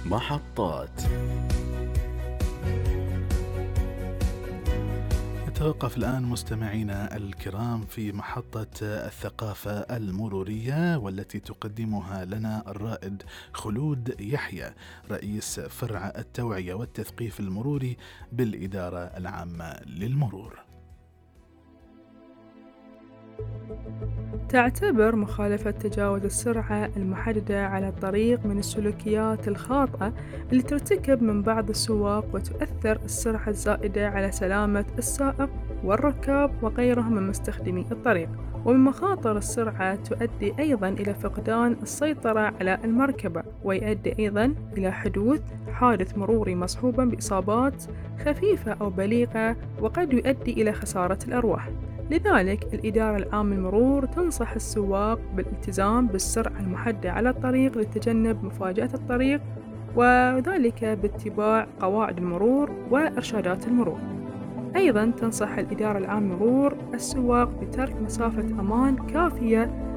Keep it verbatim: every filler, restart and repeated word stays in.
محطات. نتوقف الآن مستمعينا الكرام في محطة الثقافة المرورية، والتي تقدمها لنا الرائد خلود يحيى، رئيس فرع التوعية والتثقيف المروري بالإدارة العامة للمرور. تعتبر مخالفة تجاوز السرعة المحددة على الطريق من السلوكيات الخاطئة اللي ترتكب من بعض السواق، وتؤثر السرعة الزائدة على سلامة السائق والركاب وغيرهم من مستخدمي الطريق. ومن مخاطر السرعة تؤدي أيضاً إلى فقدان السيطرة على المركبة، ويؤدي أيضاً إلى حدوث حادث مروري مصحوباً بإصابات خفيفة أو بليغة، وقد يؤدي إلى خسارة الأرواح. لذلك الإدارة العامة للمرور تنصح السواق بالالتزام بالسرعة المحددة على الطريق لتجنب مفاجآت الطريق، وذلك باتباع قواعد المرور وإرشادات المرور. أيضاً تنصح الإدارة العامة للمرور السواق بترك مسافة أمان كافية